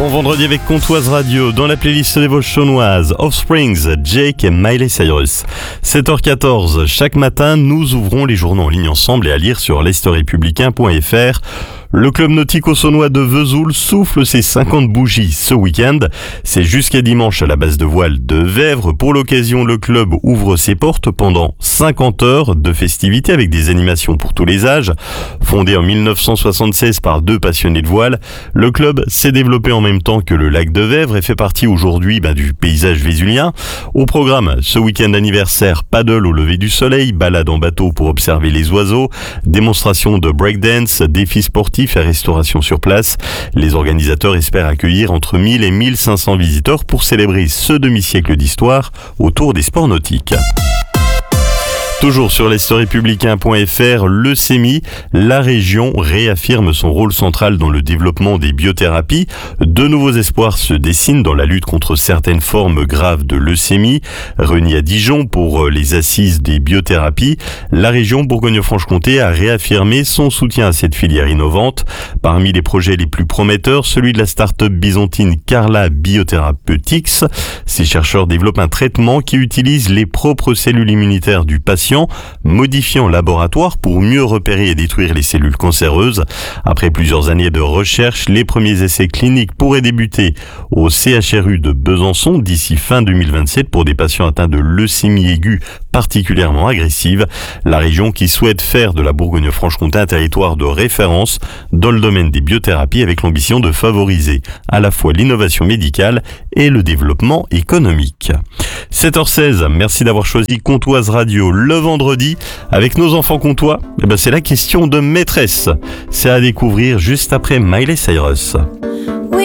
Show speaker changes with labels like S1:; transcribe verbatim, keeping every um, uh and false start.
S1: Bon vendredi avec Comtoise Radio, dans la playlist des Vosges chaunoises, Offsprings, Jake et Miley Cyrus. sept heures quatorze, chaque matin, nous ouvrons les journaux en ligne ensemble et à lire sur l'historiepublicain point f r. Le club nautico-saunois de Vesoul souffle ses cinquante bougies ce week-end. C'est jusqu'à dimanche à la base de voile de Vèvres. Pour l'occasion, le club ouvre ses portes pendant cinquante heures de festivités avec des animations pour tous les âges. Fondé en mille neuf cent soixante-seize par deux passionnés de voile, le club s'est développé en même temps que le lac de Vèvres et fait partie aujourd'hui bah, du paysage vésulien. Au programme, ce week-end anniversaire, paddle au lever du soleil, balade en bateau pour observer les oiseaux, démonstration de breakdance, défis sportifs et restauration sur place. Les organisateurs espèrent accueillir entre mille et mille cinq cents visiteurs pour célébrer ce demi-siècle d'histoire autour des sports nautiques. Toujours sur l'historiepublicain point f r, le C E M I, la région réaffirme son rôle central dans le développement des biothérapies. De nouveaux espoirs se dessinent dans la lutte contre certaines formes graves de leucémie. Réunie à Dijon pour les assises des biothérapies, la région Bourgogne-Franche-Comté a réaffirmé son soutien à cette filière innovante. Parmi les projets les plus prometteurs, celui de la start-up byzantine Carla Biotherapeutics. Ces chercheurs développent un traitement qui utilise les propres cellules immunitaires du patient, modifié en laboratoire pour mieux repérer et détruire les cellules cancéreuses. Après plusieurs années de recherche, les premiers essais cliniques pourraient débuter au C H R U de Besançon d'ici fin deux mille vingt-sept pour des patients atteints de leucémie aiguë particulièrement agressive. La région qui souhaite faire de la Bourgogne-Franche-Comté un territoire de référence dans le domaine des biothérapies avec l'ambition de favoriser à la fois l'innovation médicale et le développement économique. sept heures seize, merci d'avoir choisi Comtoise Radio le vendredi. Avec nos enfants comtois, eh ben c'est la question de maîtresse. C'est à découvrir juste après Miley Cyrus.